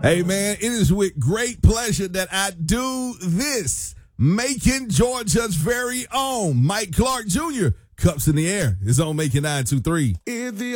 Hey, man, it is with great pleasure that I do this. Macon, Georgia's very own Mike Clark Jr. Cups in the air is on Macon 923.